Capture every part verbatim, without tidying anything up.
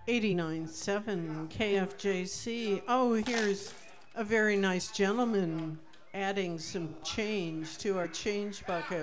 eighty-nine point seven K F J C. Oh, here's a very nice gentleman adding some change to our change bucket.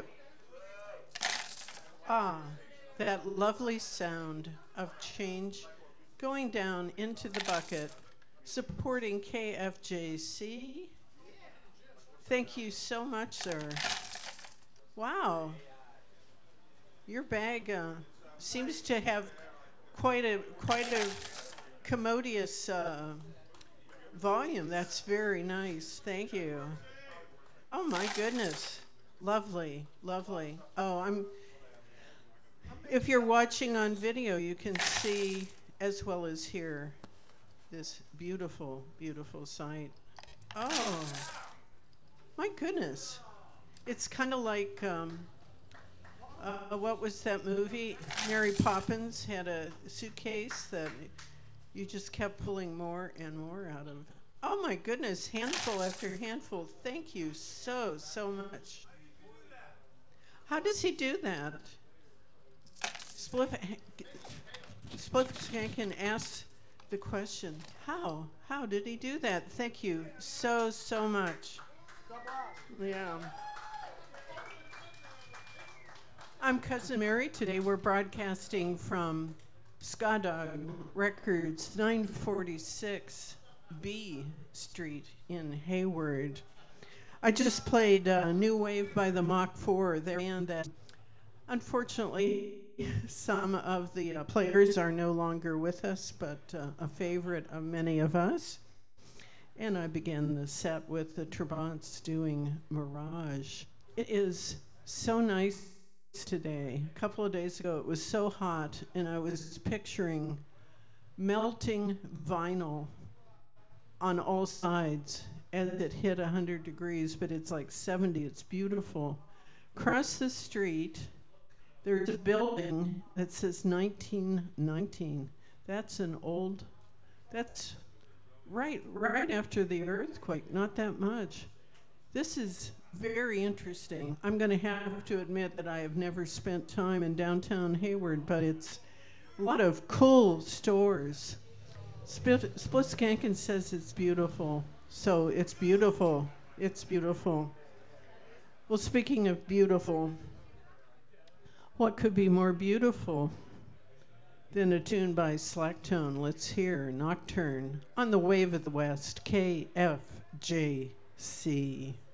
Ah, that lovely sound of change going down into the bucket, supporting K F J C. Thank you so much, sir. Wow. Your bag uh, seems to have quite a quite a commodious uh, volume. That's very nice. Thank you. Oh my goodness. Lovely, lovely. Oh, I'm if you're watching on video, you can see as well as hear this beautiful, beautiful sight. Oh, my goodness. It's kind of like, um, uh, what was that movie? Mary Poppins had a suitcase that you just kept pulling more and more out of. Oh my goodness, handful after handful. Thank you so, so much. How does he do that? Spliff, Spliff Skankin asks the question, how? How did he do that? Thank you so, so much. Yeah. I'm Cousin Mary. Today we're broadcasting from Ska Dog Records, nine forty-six B Street in Hayward. I just played uh, New Wave by the Mach four, their band that unfortunately some of the uh, players are no longer with us, but uh, a favorite of many of us. And I began the set with the Trabants doing Mirage. It is so nice today. A couple of days ago it was so hot and I was picturing melting vinyl on all sides as it hit one hundred degrees, but it's like seventy. It's beautiful. Across the street, there's a building that says nineteen nineteen. That's an old, that's right, right after the earthquake, not that much. This is very interesting. I'm going to have to admit that I have never spent time in downtown Hayward, but it's a lot of cool stores. Split, Split Skankin says it's beautiful, so it's beautiful. It's beautiful. Well, speaking of beautiful, what could be more beautiful than a tune by Slacktone? Let's hear Nocturne on the Wave of the West, K F J C.